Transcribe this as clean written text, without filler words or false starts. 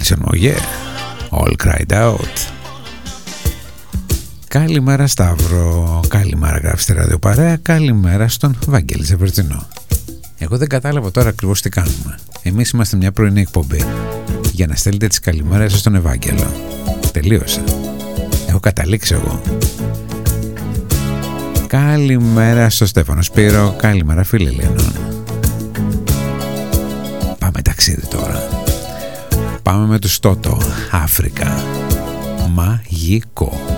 Listen μου, yeah. All cried out. Καλημέρα Σταύρο. Καλημέρα γράφει στη ραδιοπαρέα. Καλημέρα στον Βαγγέλη Ζεβερτινό. Εγώ δεν κατάλαβα τώρα ακριβώς τι κάνουμε. Εμείς είμαστε μια πρωινή εκπομπή για να στέλνετε τις καλημέρες στον Ευάγγελο. Τελείωσε. Έχω καταλήξει εγώ. Καλημέρα στο Στέφανο Σπύρο. Καλημέρα φίλε Λένων. Πάμε ταξίδι τώρα. Πάμε με τους Τότο. Αφρικα. Μαγικό.